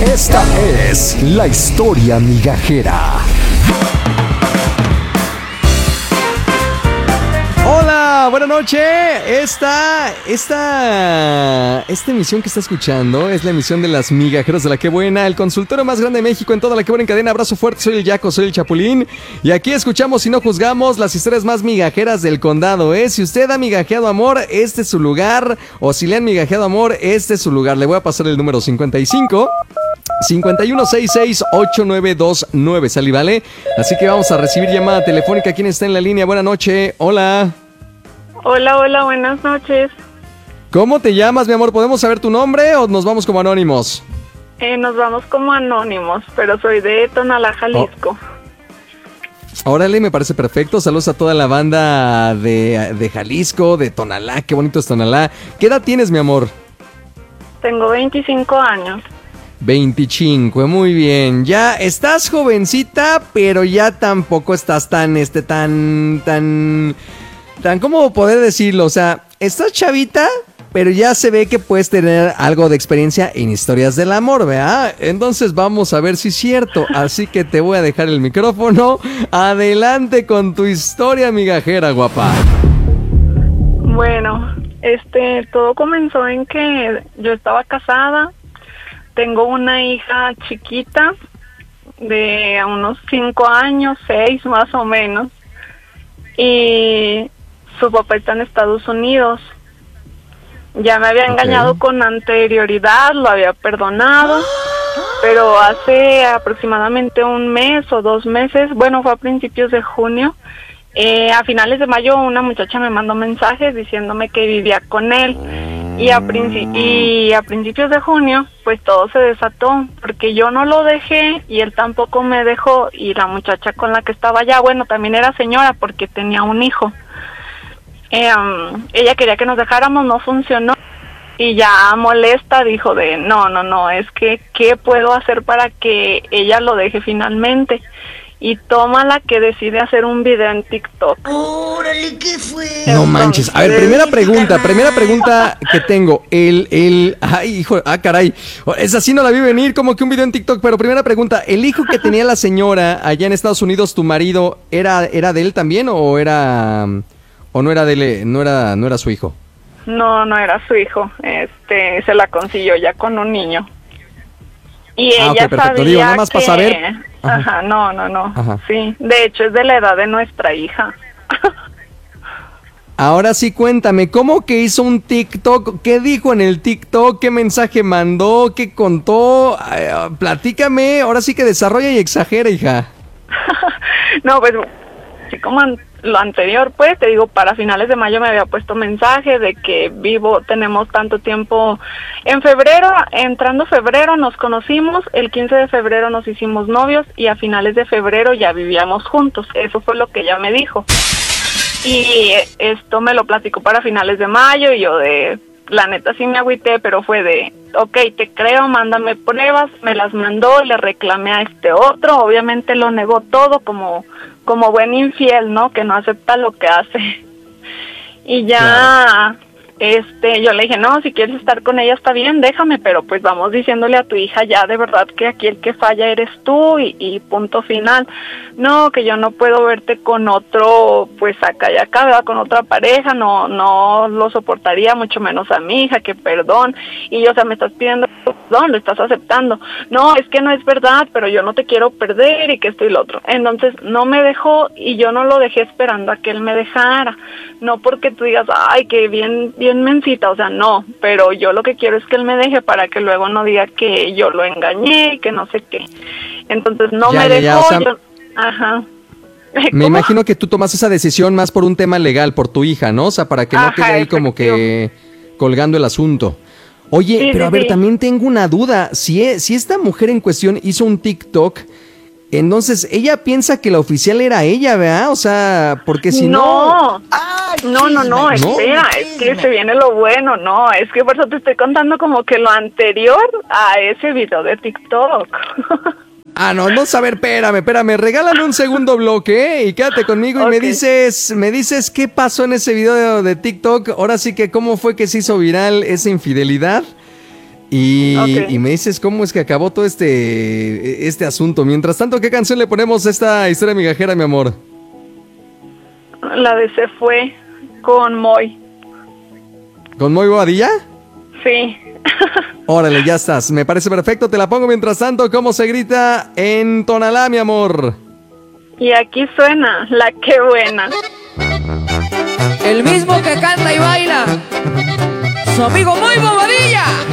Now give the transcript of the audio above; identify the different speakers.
Speaker 1: Esta es la historia migajera. Hola, buenas noches. Esta emisión que está escuchando es la emisión de las migajeros de La Qué Buena, el consultorio más grande de México en toda La Qué Buena en cadena. Abrazo fuerte, soy el Yaco, soy el Chapulín. Y aquí escuchamos y no juzgamos las historias más migajeras del condado, ¿eh? Si usted ha migajeado amor, este es su lugar. O si le han migajeado amor, este es su lugar. Le voy a pasar el número 55 5166-8929, ¿sale, vale? Así que vamos a recibir llamada telefónica. ¿Quién está en la línea? Buenas noches. Hola.
Speaker 2: Hola, buenas noches.
Speaker 1: ¿Cómo te llamas, mi amor? ¿Podemos saber tu nombre o nos vamos como anónimos?
Speaker 2: Nos vamos como anónimos, pero soy de Tonalá, Jalisco.
Speaker 1: Órale, me parece perfecto. Saludos a toda la banda de Jalisco, de Tonalá. Qué bonito es Tonalá. ¿Qué edad tienes, mi amor?
Speaker 2: Tengo 25 años.
Speaker 1: 25, muy bien. Ya estás jovencita, pero ya tampoco estás tan, ¿cómo poder decirlo? O sea, estás chavita, pero ya se ve que puedes tener algo de experiencia en historias del amor, ¿verdad? Entonces vamos a ver si es cierto. Así que te voy a dejar el micrófono. Adelante con tu historia migajera, guapa.
Speaker 2: Bueno, todo comenzó en que yo estaba casada. Tengo una hija chiquita de unos 5 años, 6 más o menos. Y su papá está en Estados Unidos. Ya me había engañado con anterioridad, lo había perdonado, pero hace aproximadamente 1 mes o 2 meses, bueno, fue a principios de junio, a finales de mayo una muchacha me mandó mensajes diciéndome que vivía con él. Y a principios de junio, pues todo se desató, porque yo no lo dejé y él tampoco me dejó, y la muchacha con la que estaba allá, bueno, también era señora porque tenía un hijo. Ella quería que nos dejáramos, no funcionó, y ya molesta dijo no, es que, ¿qué puedo hacer para que ella lo deje finalmente? Y toma la que decide hacer un video en TikTok.
Speaker 3: ¡Órale, qué fue!
Speaker 1: No manches. A ver, primera pregunta que tengo. Ay, hijo, caray. Esa sí no la vi venir, como que un video en TikTok. Pero primera pregunta, ¿el hijo que tenía la señora allá en Estados Unidos, tu marido, era de él también o no era de él, no era su hijo?
Speaker 2: No era su hijo. Se la consiguió ya con un niño. Y ella
Speaker 1: okay, perfecto.
Speaker 2: sabía
Speaker 1: Digo, nada más
Speaker 2: que...
Speaker 1: para saber.
Speaker 2: Ajá, no.
Speaker 1: Ajá.
Speaker 2: Sí, de hecho es de la edad de nuestra hija.
Speaker 1: Ahora sí, cuéntame, ¿cómo que hizo un TikTok? ¿Qué dijo en el TikTok? ¿Qué mensaje mandó? ¿Qué contó? Platícame, ahora sí que desarrolla y exagera, hija.
Speaker 2: No, pues, así como lo anterior, pues, te digo, para finales de mayo me había puesto mensaje de que tenemos tanto tiempo. En febrero, entrando febrero nos conocimos, el 15 de febrero nos hicimos novios y a finales de febrero ya vivíamos juntos. Eso fue lo que ella me dijo. Y esto me lo platicó para finales de mayo y yo la neta sí me agüité, pero fue ok, te creo, mándame pruebas, me las mandó, le reclamé a este otro, obviamente lo negó todo como buen infiel, ¿no? Que no acepta lo que hace. Y ya, claro. Yo le dije, no, si quieres estar con ella está bien, déjame, pero pues vamos diciéndole a tu hija ya de verdad que aquí el que falla eres tú y punto final. No, que yo no puedo verte con otro, pues acá y acá, ¿verdad? Con otra pareja, no lo soportaría, mucho menos a mi hija, que perdón. Y yo, o sea, me estás pidiendo perdón, lo estás aceptando. No, es que no es verdad, pero yo no te quiero perder y que esto y lo otro. Entonces no me dejó y yo no lo dejé esperando a que él me dejara. No porque tú digas, ay, que bien mencita, o sea, no, pero yo lo que quiero es que él me deje para que luego no diga que yo lo engañé y que no sé qué. Entonces no me dejó,
Speaker 1: o sea,
Speaker 2: ajá.
Speaker 1: Me imagino que tú tomas esa decisión más por un tema legal, por tu hija, ¿no? O sea, para que no quede ahí como que colgando el asunto. Oye, sí, pero a ver, también tengo una duda. Si esta mujer en cuestión hizo un TikTok, entonces ella piensa que la oficial era ella, ¿verdad? O sea, porque si no...
Speaker 2: No, espera, es que se viene lo bueno, no, es que por eso te estoy contando como que lo anterior a ese video de TikTok.
Speaker 1: No, a ver, espérame, regálame un segundo bloque, y quédate conmigo y me dices qué pasó en ese video de TikTok, ahora sí que cómo fue que se hizo viral esa infidelidad. Y me dices cómo es que acabó todo este asunto. Mientras tanto, ¿qué canción le ponemos a esta historia migajera, mi amor?
Speaker 2: La de Se Fue, con Moy.
Speaker 1: ¿Con Moy Bobadilla?
Speaker 2: Sí.
Speaker 1: Órale, ya estás. Me parece perfecto. Te la pongo mientras tanto. ¿Cómo se grita en Tonalá, mi amor?
Speaker 2: Y aquí suena la que buena.
Speaker 4: El mismo que canta y baila, su amigo Moy Bobadilla.